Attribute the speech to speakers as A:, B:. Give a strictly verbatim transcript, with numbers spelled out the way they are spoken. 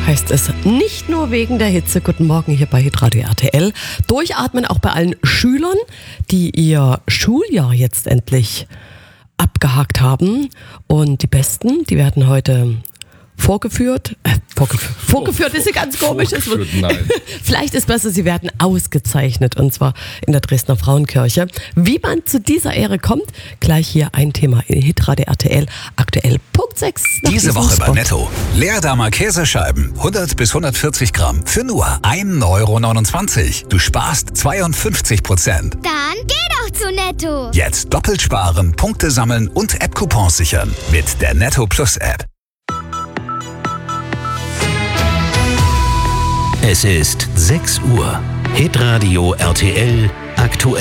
A: heißt es nicht nur wegen der Hitze. Guten Morgen hier bei Hitradio R T L. Durchatmen auch bei allen Schülern, die ihr Schuljahr jetzt endlich abgehakt haben. Und die Besten, die werden heute vorgeführt. Äh, vorgeführt, vorgeführt ist ja ganz komisch.
B: Nein.
A: Vielleicht ist besser, sie werden ausgezeichnet, und zwar in der Dresdner Frauenkirche. Wie man zu dieser Ehre kommt, gleich hier ein Thema in Hitradio R T L, aktuell Punkt sechs.
C: Diese Woche
A: Spot.
C: bei Netto. Leerdamer Käsescheiben, hundert bis hundertvierzig Gramm, für nur ein Euro neunundzwanzig. Du sparst zweiundfünfzig Prozent.
D: Dann geh doch zu Netto.
C: Jetzt doppelt sparen, Punkte sammeln und App-Coupons sichern mit der Netto Plus App.
E: Es ist sechs Uhr. Hitradio R T L aktuell.